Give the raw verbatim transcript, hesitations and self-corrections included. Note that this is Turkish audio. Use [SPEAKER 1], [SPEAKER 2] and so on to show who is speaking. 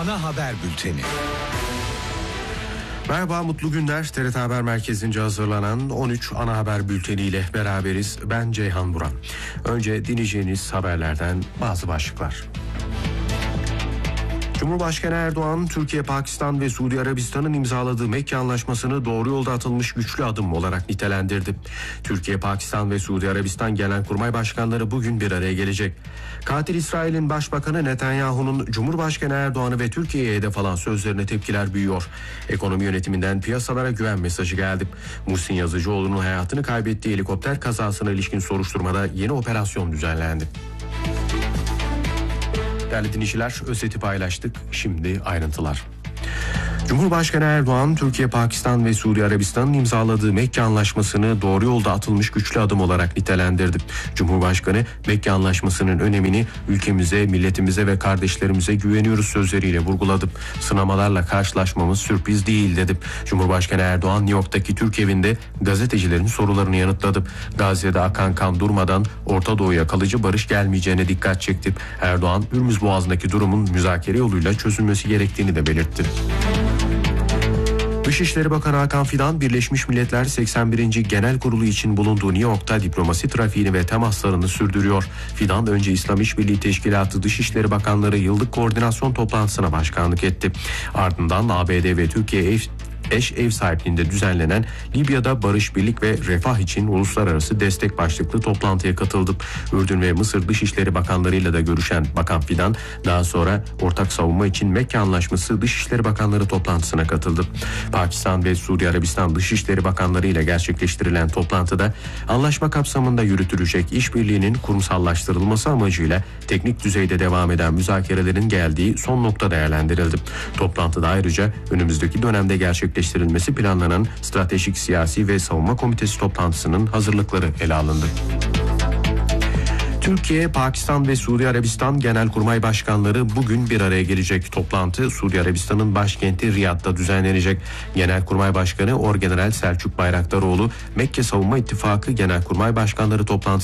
[SPEAKER 1] Ana haber bülteni.
[SPEAKER 2] Merhaba, mutlu günler. T R T Haber Merkezi'nce hazırlanan on üç ana haber bülteniyle beraberiz. Ben Ceyhan Buran. Önce dinleyeceğiniz haberlerden bazı başlıklar. Cumhurbaşkanı Erdoğan, Türkiye, Pakistan ve Suudi Arabistan'ın imzaladığı Mekke Anlaşması'nı doğru yolda atılmış güçlü adım olarak nitelendirdi. Türkiye, Pakistan ve Suudi Arabistan Genelkurmay Başkanları bugün bir araya gelecek. Katil İsrail'in Başbakanı Netanyahu'nun Cumhurbaşkanı Erdoğan'ı ve Türkiye'ye hedef alan sözlerine tepkiler büyüyor. Ekonomi yönetiminden piyasalara güven mesajı geldi. Muhsin Yazıcıoğlu'nun hayatını kaybettiği helikopter kazasına ilişkin soruşturmada yeni operasyon düzenlendi. Değerli dinleyiciler, özeti paylaştık. Şimdi ayrıntılar. Cumhurbaşkanı Erdoğan, Türkiye, Pakistan ve Suudi Arabistan'ın imzaladığı Mekke Anlaşması'nı doğru yolda atılmış güçlü adım olarak nitelendirdi. Cumhurbaşkanı, Mekke Anlaşması'nın önemini ülkemize, milletimize ve kardeşlerimize güveniyoruz sözleriyle vurguladı. Sınamalarla karşılaşmamız sürpriz değil dedi. Cumhurbaşkanı Erdoğan, New York'taki Türk evinde gazetecilerin sorularını yanıtladı. Gazze'de akan kan durmadan Orta Doğu'ya kalıcı barış gelmeyeceğine dikkat çekti. Erdoğan, Hürmüz Boğazı'ndaki durumun müzakere yoluyla çözülmesi gerektiğini de belirtti. Dışişleri Bakanı Hakan Fidan, Birleşmiş Milletler seksen birinci Genel Kurulu için bulunduğu New York'ta diplomasi trafiğini ve temaslarını sürdürüyor. Fidan, önce İslam İşbirliği Teşkilatı Dışişleri Bakanları Yıllık Koordinasyon Toplantısına başkanlık etti. Ardından A B D ve Türkiye ev eş ev sahipliğinde düzenlenen Libya'da barış, birlik ve refah için uluslararası destek başlıklı toplantıya katıldı. Ürdün ve Mısır Dışişleri Bakanlarıyla da görüşen Bakan Fidan, daha sonra ortak savunma için Mekke Anlaşması Dışişleri Bakanları toplantısına katıldı. Pakistan ve Suudi Arabistan Dışişleri Bakanları ile gerçekleştirilen toplantıda anlaşma kapsamında yürütülecek işbirliğinin kurumsallaştırılması amacıyla teknik düzeyde devam eden müzakerelerin geldiği son nokta değerlendirildi. Toplantıda ayrıca önümüzdeki dönemde gerçekleştirilecek gerçekleştirilmesi planlanan Stratejik Siyasi ve Savunma Komitesi toplantısının hazırlıkları ele alındı. Türkiye, Pakistan ve Suudi Arabistan Genelkurmay Başkanları bugün bir araya gelecek. Toplantı Suudi Arabistan'ın başkenti Riyad'da düzenlenecek. Genelkurmay Başkanı Orgeneral Selçuk Bayraktaroğlu, Mekke Savunma İttifakı Genelkurmay Başkanları toplantısı